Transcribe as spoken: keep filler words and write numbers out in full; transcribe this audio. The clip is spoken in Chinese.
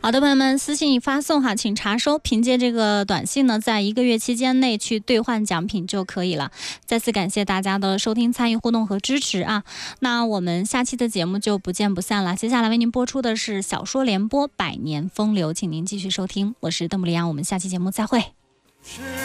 好的，朋友们，私信已发送哈，请查收，凭借这个短信呢，在一个月期间内去兑换奖品就可以了。再次感谢大家的收听、参与、互动和支持啊！那我们下期的节目就不见不散了。接下来为您播出的是小说联播《百年风流》，请您继续收听。我是邓布利亚，我们下期节目再会。